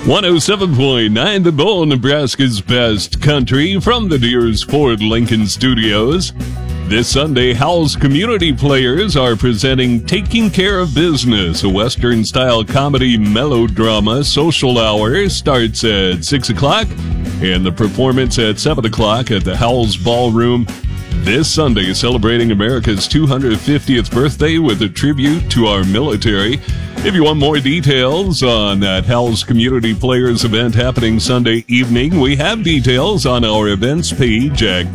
107.9 The Bull, Nebraska's best country, from the Deers Ford Lincoln Studios. This Sunday, Howell's Community Players are presenting Taking Care of Business, a Western-style comedy melodrama. Social hour starts at 6 o'clock, and the performance at 7 o'clock at the Howell's Ballroom. This Sunday, celebrating America's 250th birthday with a tribute to our military. If you want more details on that Howell's Community Players event happening Sunday evening, we have details on our events page at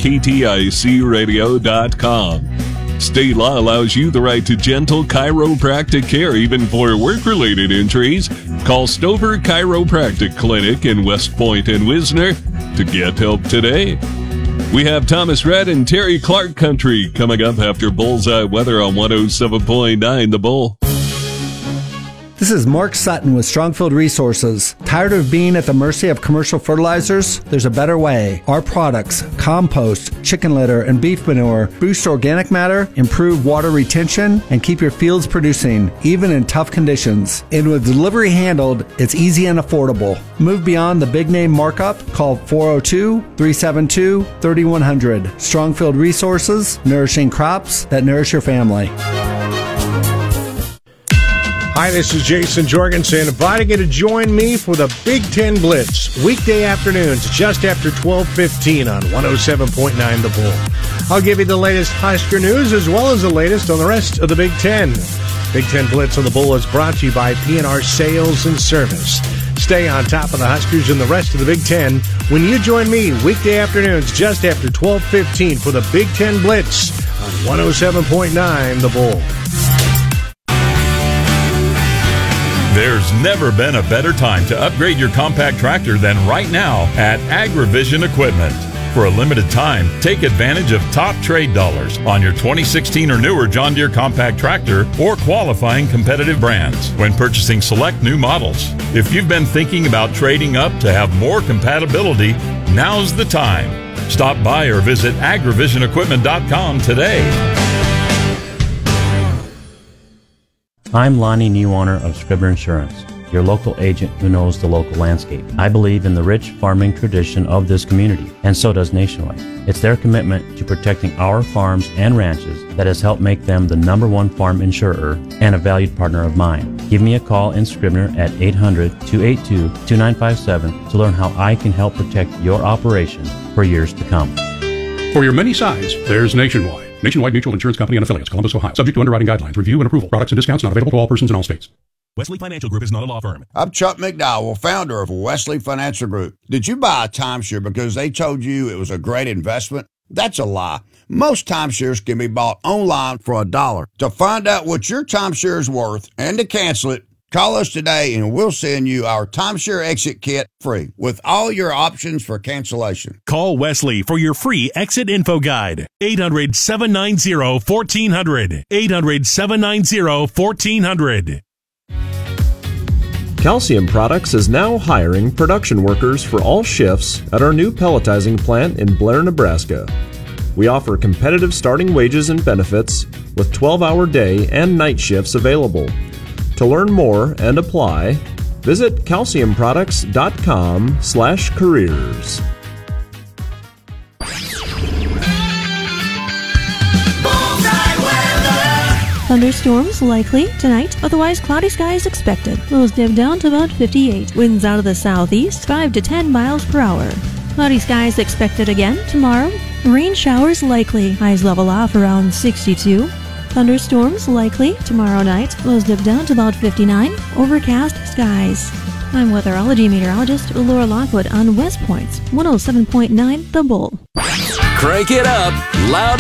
kticradio.com. State law allows you the right to gentle chiropractic care, even for work-related injuries. Call Stover Chiropractic Clinic in West Point and Wisner to get help today. We have Thomas Rhett and Terry Clark Country coming up after Bullseye Weather on 107.9 The Bull. This is Mark Sutton with Strongfield Resources. Tired of being at the mercy of commercial fertilizers? There's a better way. Our products, compost, chicken litter, and beef manure, boost organic matter, improve water retention, and keep your fields producing, even in tough conditions. And with delivery handled, it's easy and affordable. Move beyond the big name markup. Call 402-372-3100. Strongfield Resources, nourishing crops that nourish your family. Hi, this is Jason Jorgensen, inviting you to join me for the Big Ten Blitz, weekday afternoons just after 12:15 on 107.9 The Bull. I'll give you the latest Husker news as well as the latest on the rest of the Big Ten. Big Ten Blitz on The Bull is brought to you by P&R Sales and Service. Stay on top of the Huskers and the rest of the Big Ten when you join me weekday afternoons just after 12:15 for the Big Ten Blitz on 107.9 The Bull. There's never been a better time to upgrade your compact tractor than right now at AgriVision Equipment. For a limited time, take advantage of top trade dollars on your 2016 or newer John Deere compact tractor or qualifying competitive brands when purchasing select new models. If you've been thinking about trading up to have more compatibility, now's the time. Stop by or visit agrivisionequipment.com today. I'm Lonnie, new owner of Scribner Insurance, your local agent who knows the local landscape. I believe in the rich farming tradition of this community, and so does Nationwide. It's their commitment to protecting our farms and ranches that has helped make them the #1 farm insurer and a valued partner of mine. Give me a call in Scribner at 800-282-2957 to learn how I can help protect your operation for years to come. For your many sides, there's Nationwide. Nationwide Mutual Insurance Company and Affiliates, Columbus, Ohio. Subject to underwriting guidelines, review and approval. Products and discounts not available to all persons in all states. Wesley Financial Group is not a law firm. I'm Chuck McDowell, founder of Wesley Financial Group. Did you buy a timeshare because they told you it was a great investment? That's a lie. Most timeshares can be bought online for $1. To find out what your timeshare is worth and to cancel it, call us today and we'll send you our timeshare exit kit free with all your options for cancellation. Call Wesley for your free exit info guide. 800-790-1400. 800-790-1400. Calcium Products is now hiring production workers for all shifts at our new pelletizing plant in Blair, Nebraska. We offer competitive starting wages and benefits with 12-hour day and night shifts available. To learn more and apply, visit calciumproducts.com/careers. Thunderstorms likely tonight, otherwise cloudy skies expected. Lows dip down to about 58. Winds out of the southeast, 5 to 10 miles per hour. Cloudy skies expected again tomorrow. Rain showers likely. Highs level off around 62. Thunderstorms likely tomorrow night. Lows dip down to about 59. Overcast skies. I'm weatherology meteorologist Laura Lockwood on West Point's 107.9 The Bull. Crank it up, loud